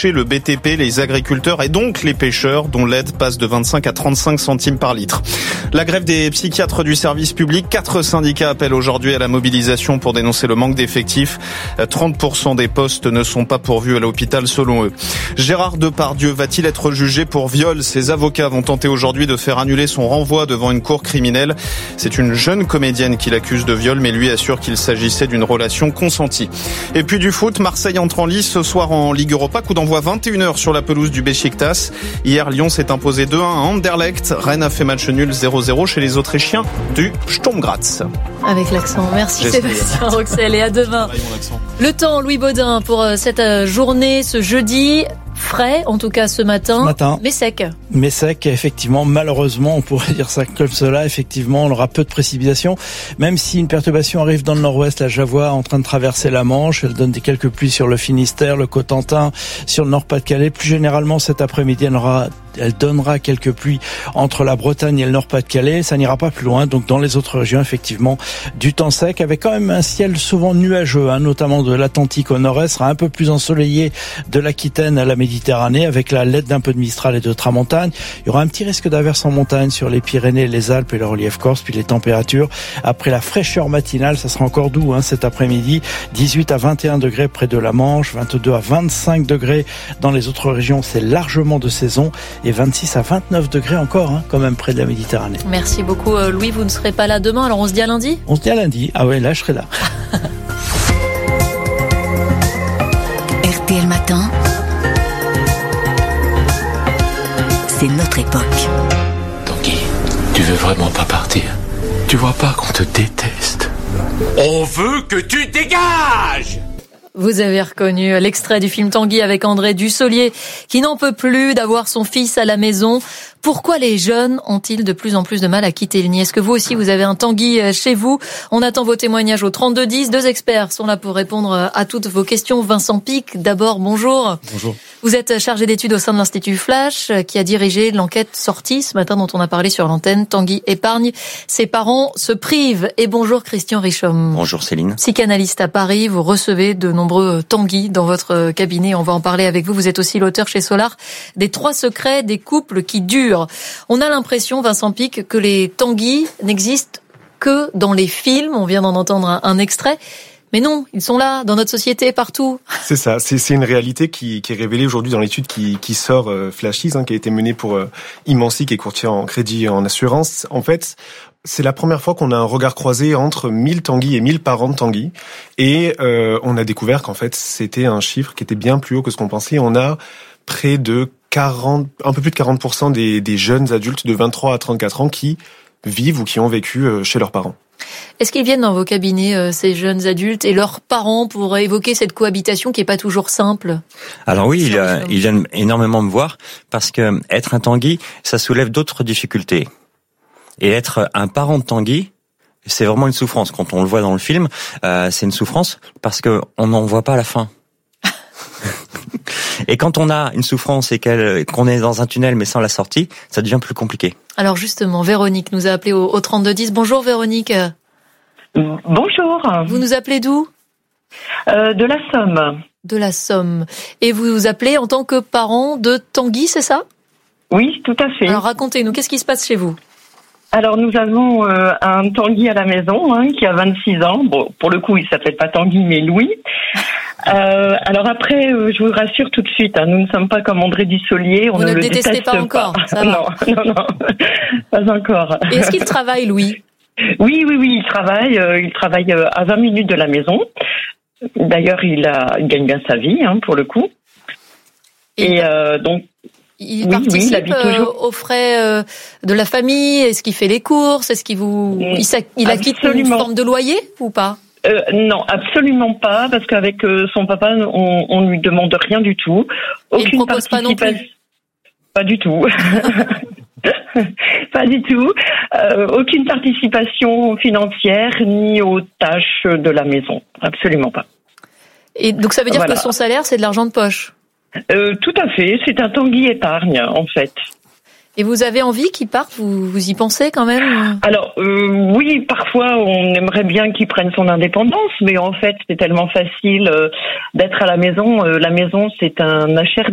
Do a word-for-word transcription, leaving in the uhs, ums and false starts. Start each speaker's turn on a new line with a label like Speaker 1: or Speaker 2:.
Speaker 1: toucher le B T P, les agriculteurs et donc les pêcheurs, dont l'aide passe de vingt-cinq à trente-cinq centimes par litre. La grève des psychiatres du service public, quatre syndicats appellent aujourd'hui à la mobilisation pour dénoncer le manque d'effectifs. trente pour cent des postes ne sont pas pourvus à l'hôpital selon eux. Gérard Depardieu va-t-il être jugé pour viol ? Ses avocats vont tenter aujourd'hui de faire annuler son renvoi devant une cour criminelle. C'est une jeune comédienne qui l'accuse de viol, mais lui assure qu'il s'agissait d'une relation consentie. Et puis du foot, Marseille entre en lice ce soir en Ligue Europa. Coup d'envoi vingt et une heures sur la pelouse du Beşiktaş. Hier, Lyon s'est imposé deux un à Anderlecht. Rennes a fait match nul zéro zéro chez les Autrichiens du Sturm Graz.
Speaker 2: Avec l'accent. Merci
Speaker 1: J'espère.
Speaker 2: Sébastien Roxel et à demain. Le temps, Louis Baudin, pour cette journée, ce jeudi. Frais, en tout cas ce matin,
Speaker 3: ce matin,
Speaker 2: mais sec.
Speaker 3: Mais sec, effectivement, malheureusement, on pourrait dire ça comme cela, effectivement, on aura peu de précipitations, même si une perturbation arrive dans le nord-ouest, la Javoie en train de traverser la Manche, elle donne des quelques pluies sur le Finistère, le Cotentin, sur le Nord-Pas-de-Calais. Plus généralement, cet après-midi, elle aura Elle donnera quelques pluies entre la Bretagne et le Nord-Pas-de-Calais. Ça n'ira pas plus loin. Donc, dans les autres régions, effectivement, du temps sec avec quand même un ciel souvent nuageux, hein, notamment de l'Atlantique au nord-est, sera un peu plus ensoleillé de l'Aquitaine à la Méditerranée avec la l'aide d'un peu de Mistral et de Tramontane. Il y aura un petit risque d'averse en montagne sur les Pyrénées, les Alpes et le relief corse. Puis les températures, après la fraîcheur matinale, ça sera encore doux, hein, cet après-midi. dix-huit à vingt et un degrés près de la Manche, vingt-deux à vingt-cinq degrés dans les autres régions. C'est largement de saison. Et vingt-six à vingt-neuf degrés encore, hein, quand même près de la Méditerranée.
Speaker 2: Merci beaucoup Louis, vous ne serez pas là demain, alors on se dit à lundi ?
Speaker 3: On se dit à lundi, ah ouais, là je serai là.
Speaker 4: R T L Matin, c'est notre époque.
Speaker 5: Tanguy, tu veux vraiment pas partir ? Tu vois pas qu'on te déteste ? On veut que tu dégages !
Speaker 2: Vous avez reconnu l'extrait du film Tanguy avec André Dussolier qui n'en peut plus d'avoir son fils à la maison. Pourquoi les jeunes ont-ils de plus en plus de mal à quitter le nid ? Est-ce que vous aussi vous avez un Tanguy chez vous ? On attend vos témoignages au trente-deux dix. Deux experts sont là pour répondre à toutes vos questions. Vincent Pic, d'abord, bonjour.
Speaker 6: Bonjour.
Speaker 2: Vous êtes chargé d'études au sein de l'Institut Flash qui a dirigé l'enquête sortie ce matin dont on a parlé sur l'antenne. Tanguy épargne, ses parents se privent. Et bonjour Christian Richomme.
Speaker 6: Bonjour Céline.
Speaker 2: Psychanalyste à Paris, vous recevez de nombreux Tanguy dans votre cabinet. On va en parler avec vous. Vous êtes aussi l'auteur chez Solar des trois secrets des couples qui durent. On a l'impression, Vincent Pic, que les Tanguy n'existent que dans les films. On vient d'en entendre un, un extrait. Mais non, ils sont là, dans notre société, partout.
Speaker 7: C'est ça, c'est, c'est une réalité qui, qui est révélée aujourd'hui dans l'étude qui, qui sort euh, Flashies, hein, qui a été menée pour euh, Imansi, qui est courtier en crédit et en assurance. En fait, c'est la première fois qu'on a un regard croisé entre mille Tanguy et mille parents de Tanguy. Et euh, on a découvert qu'en fait, c'était un chiffre qui était bien plus haut que ce qu'on pensait. On a près de quarante, un peu plus de quarante pour cent des, des jeunes adultes de vingt-trois à trente-quatre ans qui vivent ou qui ont vécu euh, chez leurs parents.
Speaker 2: Est-ce qu'ils viennent dans vos cabinets, euh, ces jeunes adultes, et leurs parents pour évoquer cette cohabitation qui est pas toujours simple ?
Speaker 6: Alors oui, ils, euh, ils viennent énormément me voir parce que être un Tanguy, ça soulève d'autres difficultés. Et être un parent de Tanguy, c'est vraiment une souffrance. Quand on le voit dans le film, euh, c'est une souffrance parce que on n'en voit pas la fin. Et quand on a une souffrance et qu'elle, qu'on est dans un tunnel mais sans la sortie, ça devient plus compliqué.
Speaker 2: Alors justement, Véronique nous a appelé au, au trente-deux dix. Bonjour Véronique.
Speaker 8: Bonjour.
Speaker 2: Vous nous appelez d'où ?
Speaker 8: euh, De la Somme.
Speaker 2: De la Somme. Et vous vous appelez en tant que parent de Tanguy, c'est ça ?
Speaker 8: Oui, tout à fait.
Speaker 2: Alors racontez-nous, qu'est-ce qui se passe chez vous ?
Speaker 8: Alors nous avons euh, un Tanguy à la maison, hein, qui a vingt-six ans. Bon, pour le coup, il s'appelle pas Tanguy, mais Louis. Euh, alors après, euh, je vous rassure tout de suite, hein, nous ne sommes pas comme André Dussolier, on
Speaker 2: vous
Speaker 8: ne,
Speaker 2: ne
Speaker 8: le
Speaker 2: détestez
Speaker 8: déteste
Speaker 2: pas encore,
Speaker 8: pas.
Speaker 2: Ça va.
Speaker 8: Non, non, non, pas encore.
Speaker 2: Et est-ce qu'il travaille, Louis ?
Speaker 8: Oui, oui, oui, il travaille. Euh, il travaille euh, à vingt minutes de la maison. D'ailleurs, il, a, il gagne bien sa vie, hein, pour le coup. Et, Et euh, donc.
Speaker 2: Il
Speaker 8: oui,
Speaker 2: participe
Speaker 8: oui, il
Speaker 2: euh, aux frais euh, de la famille. Est-ce qu'il fait les courses ? Est-ce qu'il vous, il, il acquitte une forme de loyer ou pas ?
Speaker 8: Euh, non, absolument pas, parce qu'avec euh, son papa, on, on lui demande rien du tout. Aucune
Speaker 2: il ne propose pas non plus.
Speaker 8: Pas du tout. Pas du tout. Euh, aucune participation financière ni aux tâches de la maison. Absolument pas.
Speaker 2: Et donc ça veut dire voilà. que son salaire, c'est de l'argent de poche ?
Speaker 8: euh, Tout à fait. C'est un Tanguy épargne, en fait.
Speaker 2: Et vous avez envie qu'il parte ? Vous, vous y pensez quand même ?
Speaker 8: Alors euh, oui, parfois on aimerait bien qu'il prenne son indépendance, mais en fait c'est tellement facile euh, d'être à la maison. Euh, la maison c'est un H R